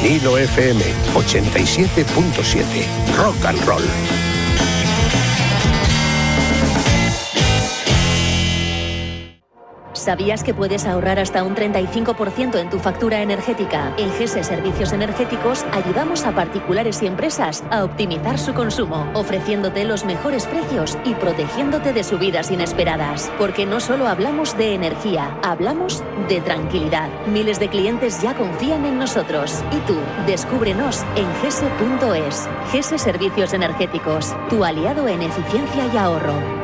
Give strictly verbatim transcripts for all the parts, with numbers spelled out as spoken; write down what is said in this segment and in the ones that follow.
Vinilo F M ochenta y siete punto siete. Rock and roll. ¿Sabías que puedes ahorrar hasta un treinta y cinco por ciento en tu factura energética? En G E S E Servicios Energéticos ayudamos a particulares y empresas a optimizar su consumo, ofreciéndote los mejores precios y protegiéndote de subidas inesperadas. Porque no solo hablamos de energía, hablamos de tranquilidad. Miles de clientes ya confían en nosotros. Y tú, descúbrenos en gese punto es. G E S E Servicios Energéticos, tu aliado en eficiencia y ahorro.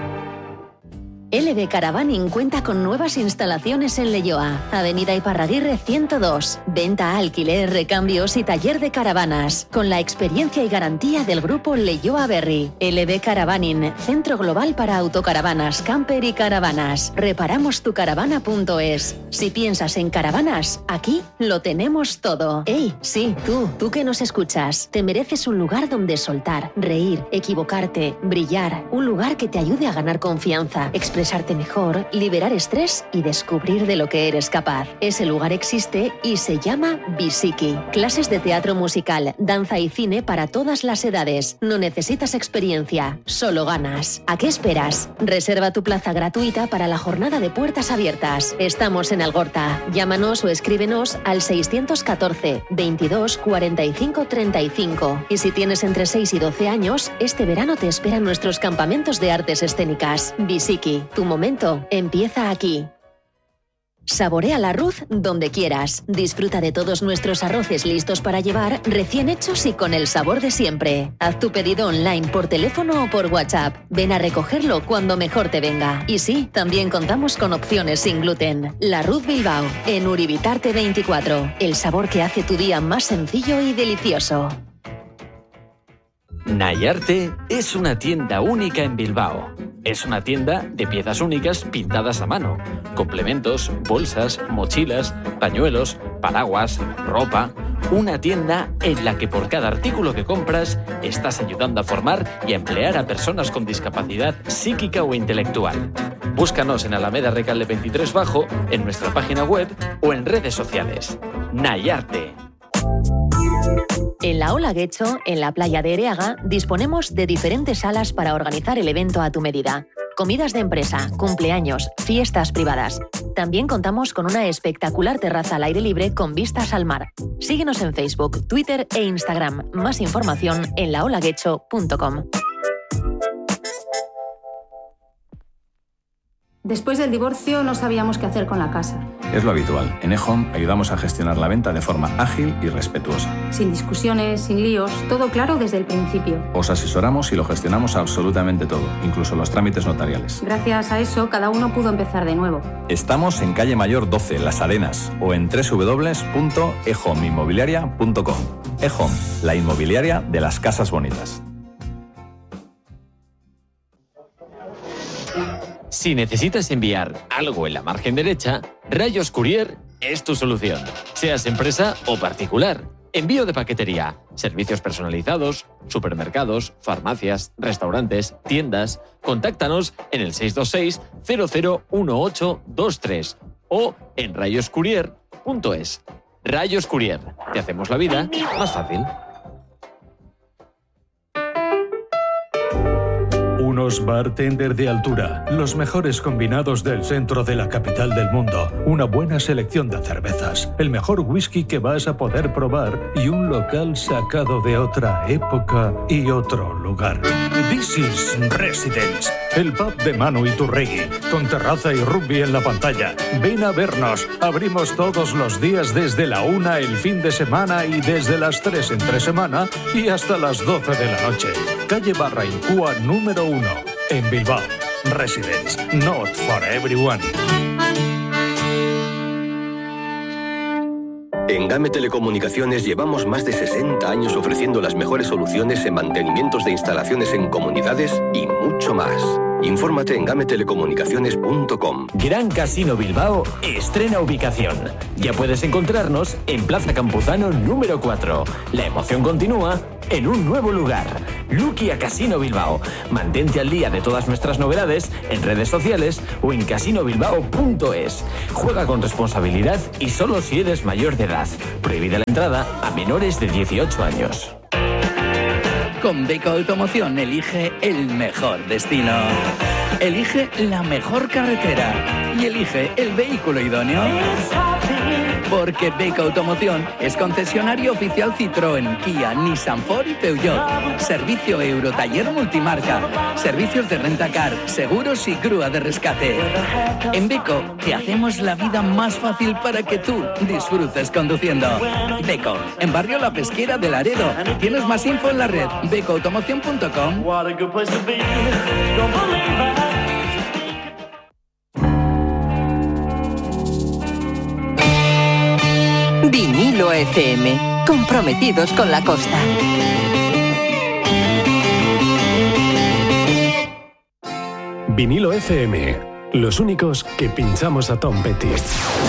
L B Caravaning cuenta con nuevas instalaciones en Leioa, Avenida Iparraguirre ciento dos. Venta, alquiler, recambios y taller de caravanas, con la experiencia y garantía del grupo Leioa Berry. L B Caravaning, centro global para autocaravanas, camper y caravanas. Reparamos tu caravana punto es. Si piensas en caravanas, aquí lo tenemos todo. ¡Ey! Sí, tú, tú que nos escuchas. Te mereces un lugar donde soltar, reír, equivocarte, brillar. Un lugar que te ayude a ganar confianza, expresarte mejor, liberar estrés y descubrir de lo que eres capaz. Ese lugar existe y se llama Bisiki. Clases de teatro musical, danza y cine para todas las edades. No necesitas experiencia, solo ganas. ¿A qué esperas? Reserva tu plaza gratuita para la jornada de puertas abiertas. Estamos en Algorta. Llámanos o escríbenos al seiscientos catorce, veintidós, cuarenta y cinco, treinta y cinco. Y si tienes entre seis y doce años, este verano te esperan nuestros campamentos de artes escénicas. Bisiki. Tu momento empieza aquí. Saborea la Ruz donde quieras. Disfruta de todos nuestros arroces listos para llevar, recién hechos y con el sabor de siempre. Haz tu pedido online por teléfono o por WhatsApp. Ven a recogerlo cuando mejor te venga. Y sí, también contamos con opciones sin gluten. La Ruz Bilbao, en Uribitarte veinticuatro. El sabor que hace tu día más sencillo y delicioso. Nayarte es una tienda única en Bilbao. Es una tienda de piezas únicas pintadas a mano. Complementos, bolsas, mochilas, pañuelos, paraguas, ropa. Una tienda en la que por cada artículo que compras estás ayudando a formar y a emplear a personas con discapacidad psíquica o intelectual. Búscanos en Alameda Recalde veintitrés Bajo, en nuestra página web o en redes sociales. Nayarte. En la Ola Guecho, en la playa de Ereaga, disponemos de diferentes salas para organizar el evento a tu medida. Comidas de empresa, cumpleaños, fiestas privadas. También contamos con una espectacular terraza al aire libre con vistas al mar. Síguenos en Facebook, Twitter e Instagram. Más información en la ola guecho punto com. Después del divorcio no sabíamos qué hacer con la casa. Es lo habitual. En eHome ayudamos a gestionar la venta de forma ágil y respetuosa. Sin discusiones, sin líos, todo claro desde el principio. Os asesoramos y lo gestionamos absolutamente todo, incluso los trámites notariales. Gracias a eso, cada uno pudo empezar de nuevo. Estamos en calle Mayor doce, Las Arenas, o en doble u doble u doble u punto e home inmobiliaria punto com. eHome, la inmobiliaria de las casas bonitas. Si necesitas enviar algo en la margen derecha, Rayos Courier es tu solución. Seas empresa o particular. Envío de paquetería, servicios personalizados, supermercados, farmacias, restaurantes, tiendas. Contáctanos en el seis dos seis, cero cero uno ocho dos tres o en rayos courier punto es. Rayos Courier. Te hacemos la vida más fácil. Unos bartender de altura, los mejores combinados del centro de la capital del mundo, una buena selección de cervezas, el mejor whisky que vas a poder probar y un local sacado de otra época y otro lugar. This is Residence, el pub de Manu Iturregui, con terraza y rugby en la pantalla. Ven a vernos, abrimos todos los días desde la una el fin de semana y desde las tres entre semana y hasta las doce de la noche. Calle Barra Incúa número uno, en Bilbao. Residence, not for everyone. En Game Telecomunicaciones llevamos más de sesenta años ofreciendo las mejores soluciones en mantenimientos de instalaciones en comunidades y mucho más. Infórmate en game telecomunicaciones punto com. Gran Casino Bilbao estrena ubicación. Ya puedes encontrarnos en Plaza Campuzano número cuatro. La emoción continúa en un nuevo lugar. Luquia Casino Bilbao. Mantente al día de todas nuestras novedades en redes sociales o en casino bilbao punto es. Juega con responsabilidad y solo si eres mayor de edad. Prohibida la entrada a menores de dieciocho años. Con Beko Automoción elige el mejor destino. Elige la mejor carretera y elige el vehículo idóneo. Porque Beko Automoción es concesionario oficial Citroën, Kia, Nissan, Ford y Peugeot. Servicio Eurotaller multimarca. Servicios de rentacar, seguros y grúa de rescate. En Beko te hacemos la vida más fácil para que tú disfrutes conduciendo. Beko, en Barrio La Pesquera de Laredo. Tienes más info en la red beko automoción punto com. Vinilo F M, comprometidos con la costa. Vinilo F M, los únicos que pinchamos a Tom Petty.